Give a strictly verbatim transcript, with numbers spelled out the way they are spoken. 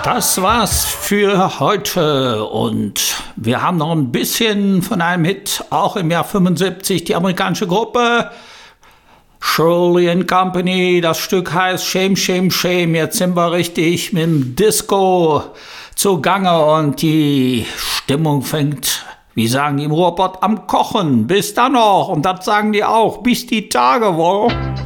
Das war's für heute und wir haben noch ein bisschen von einem Hit, auch im Jahr fünfundsiebzig, die amerikanische Gruppe Shirley and Company. Das Stück heißt Shame, Shame, Shame. Jetzt sind wir richtig mit dem Disco zugange und die Stimmung fängt, wie sagen die im Ruhrpott, am Kochen. Bis dann noch und das sagen die auch, bis die Tage, wo.